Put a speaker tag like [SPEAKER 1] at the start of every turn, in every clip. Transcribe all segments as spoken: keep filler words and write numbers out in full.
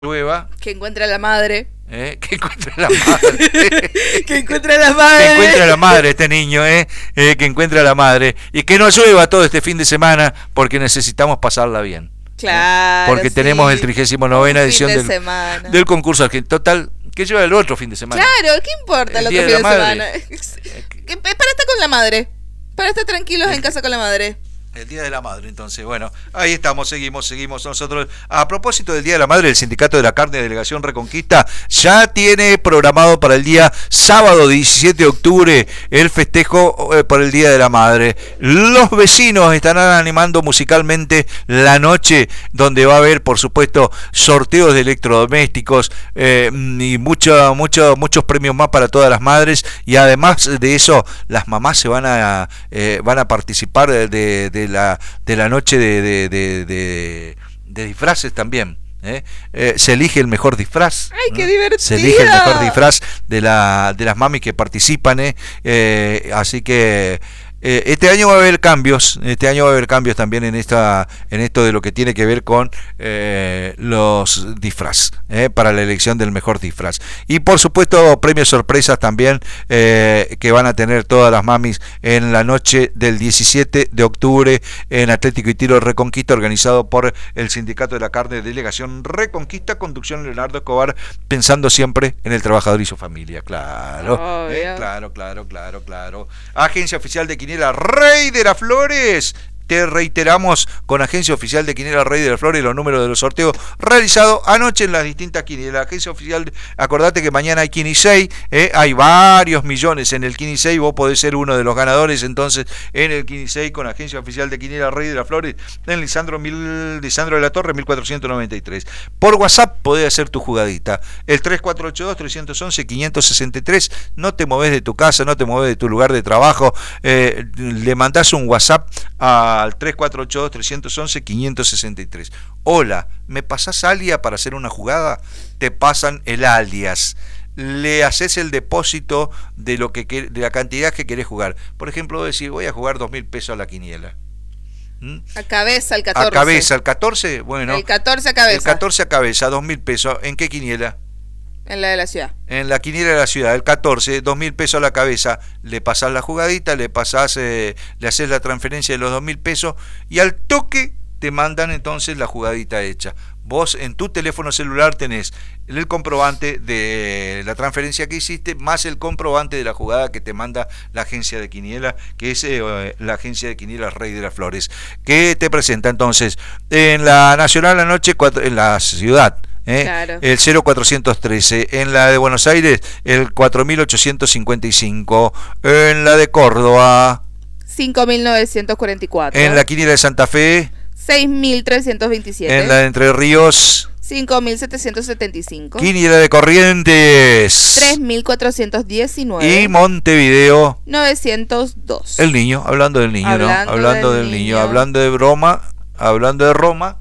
[SPEAKER 1] llueva.
[SPEAKER 2] Que encuentre a la madre.
[SPEAKER 1] ¿Eh? Que encuentre a la madre.
[SPEAKER 2] Que encuentre a la madre.
[SPEAKER 1] Que encuentre a la madre este niño, ¿eh? Eh, que encuentre a la madre. Y que no llueva todo este fin de semana porque necesitamos pasarla bien.
[SPEAKER 2] Claro.
[SPEAKER 1] ¿eh? Porque
[SPEAKER 2] sí.
[SPEAKER 1] tenemos el trigésimo novena edición
[SPEAKER 2] de
[SPEAKER 1] del, del concurso argentino. Total, que llueva el otro fin de semana.
[SPEAKER 2] Claro, ¿qué importa el, el otro fin de, de semana? Es para estar con la madre. Para estar tranquilos en casa con la madre.
[SPEAKER 1] El Día de la Madre, entonces, bueno, ahí estamos, seguimos, seguimos nosotros. A propósito del Día de la Madre, el Sindicato de la Carne de Delegación Reconquista ya tiene programado para el día sábado diecisiete de octubre el festejo eh, por el Día de la Madre. Los vecinos estarán animando musicalmente la noche, donde va a haber, por supuesto, sorteos de electrodomésticos eh, y mucho, mucho, muchos premios más para todas las madres. Y además de eso, las mamás se van a, eh, van a participar de, de, de De la, de la noche de, de, de, de, de disfraces también. ¿eh? Eh, se elige el mejor disfraz.
[SPEAKER 2] ¡Ay, qué divertido!
[SPEAKER 1] Se elige el mejor disfraz de, la, de las mamis que participan. ¿eh? Eh, así que eh, este año va a haber cambios. Este año va a haber cambios también en esta en esto de lo que tiene que ver con eh, los disfraz. ¿eh? Para la elección del mejor disfraz. Y por supuesto premios sorpresas también eh, que van a tener todas las mamis en la noche del diecisiete de octubre en Atlético y Tiro Reconquista, organizado por el Sindicato de la Carne de Delegación Reconquista, conducción Leonardo Escobar, pensando siempre en el trabajador y su familia. Claro,
[SPEAKER 2] oh,
[SPEAKER 1] eh,
[SPEAKER 2] yeah.
[SPEAKER 1] claro, claro, claro, claro. Agencia Oficial de Quiniela Rey de las Flores. Te reiteramos con Agencia Oficial de Quiniela Rey de las Flores los números de los sorteos realizados anoche en las distintas quinielas. Agencia Oficial, acordate que mañana hay Quinisei, eh, hay varios millones en el Quinisei, vos podés ser uno de los ganadores entonces en el Quinisei con Agencia Oficial de Quiniela Rey de las Flores en Lisandro, mil, Lisandro de la Torre mil cuatrocientos noventa y tres. Por WhatsApp podés hacer tu jugadita, el tres cuatro ocho dos, tres uno uno, cinco seis tres. No te movés de tu casa, no te movés de tu lugar de trabajo, eh, le mandás un WhatsApp a al tres cuatro ocho dos, tres uno uno, cinco seis tres. Hola, ¿me pasás alias para hacer una jugada? Te pasan el alias. Le haces el depósito de lo que de la cantidad que querés jugar. Por ejemplo, vos decís, voy a jugar dos mil pesos a la quiniela.
[SPEAKER 2] ¿Mm? A cabeza, al catorce.
[SPEAKER 1] A cabeza, al catorce, bueno.
[SPEAKER 2] El catorce a cabeza.
[SPEAKER 1] El catorce a cabeza, dos mil pesos. ¿En qué quiniela?
[SPEAKER 2] En la de la ciudad.
[SPEAKER 1] En la quiniela de la ciudad, el catorce, dos mil pesos a la cabeza, le pasás la jugadita, le pasás, eh, le haces la transferencia de los dos mil pesos y al toque te mandan entonces la jugadita hecha. Vos en tu teléfono celular tenés el comprobante de la transferencia que hiciste más el comprobante de la jugada que te manda la agencia de quiniela, que es eh, la agencia de quiniela Rey de las Flores, que te presenta entonces en la Nacional anoche, en la ciudad. ¿Eh?
[SPEAKER 2] Claro.
[SPEAKER 1] El cero cuatrocientos trece, en la de Buenos Aires el cuatro mil ochocientos cincuenta y cinco, en la de Córdoba
[SPEAKER 2] cinco mil novecientos cuarenta y cuatro,
[SPEAKER 1] en la quiniela de Santa Fe
[SPEAKER 2] seis mil trescientos veintisiete,
[SPEAKER 1] en la de Entre Ríos
[SPEAKER 2] cinco mil setecientos setenta y cinco,
[SPEAKER 1] quiniela de Corrientes
[SPEAKER 2] tres mil cuatrocientos diecinueve
[SPEAKER 1] y Montevideo
[SPEAKER 2] novecientos dos.
[SPEAKER 1] El niño, hablando del niño,
[SPEAKER 2] hablando
[SPEAKER 1] ¿no? Hablando del, del niño. niño, hablando de broma, hablando de Roma.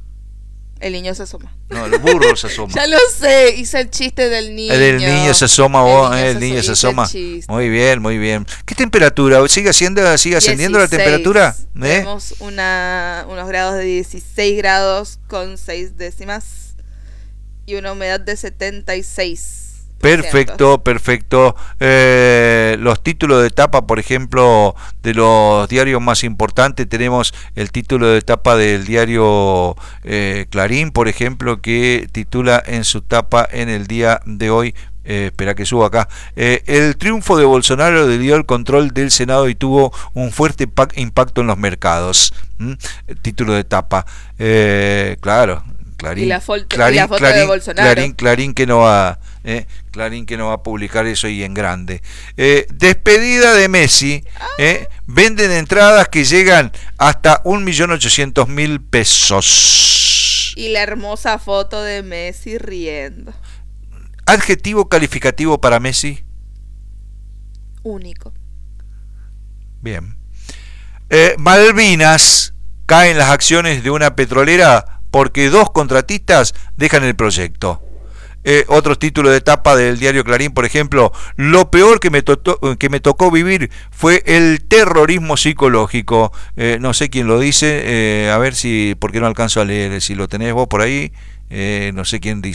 [SPEAKER 2] El niño se asoma.
[SPEAKER 1] No, el burro se asoma.
[SPEAKER 2] Ya lo sé, hice el chiste del niño.
[SPEAKER 1] El, el niño se asoma, vos, el niño, eh, el niño se, se asoma. Muy bien, muy bien. ¿Qué temperatura? ¿Sigue, haciendo, sigue ascendiendo la temperatura? ¿Eh?
[SPEAKER 2] Tenemos una, unos grados de dieciséis grados con seis décimas y una humedad de setenta y seis.
[SPEAKER 1] Perfecto, perfecto. Eh, los títulos de tapa, por ejemplo, de los diarios más importantes, tenemos el título de tapa del diario eh, Clarín, por ejemplo, que titula en su tapa en el día de hoy. Eh, espera que suba acá. Eh, el triunfo de Bolsonaro dio el control del Senado y tuvo un fuerte impacto en los mercados. ¿Mm? El título de tapa. Eh, claro. Clarín,
[SPEAKER 2] y la, foto,
[SPEAKER 1] Clarín,
[SPEAKER 2] y la foto
[SPEAKER 1] Clarín,
[SPEAKER 2] de Bolsonaro.
[SPEAKER 1] Clarín, Clarín que no va, eh, Clarín que no va a publicar eso y en grande. Eh, despedida de Messi, eh, venden entradas que llegan hasta un millón ochocientos mil pesos.
[SPEAKER 2] Y la hermosa foto de Messi riendo.
[SPEAKER 1] Adjetivo calificativo para Messi.
[SPEAKER 2] Único.
[SPEAKER 1] Bien. Eh, Malvinas, caen las acciones de una petrolera porque dos contratistas dejan el proyecto. Eh, otros títulos de tapa del diario Clarín, por ejemplo, lo peor que me, to- que me tocó vivir fue el terrorismo psicológico. Eh, no sé quién lo dice, eh, a ver si, porque no alcanzo a leer, si lo tenés vos por ahí. Eh, no sé quién dice.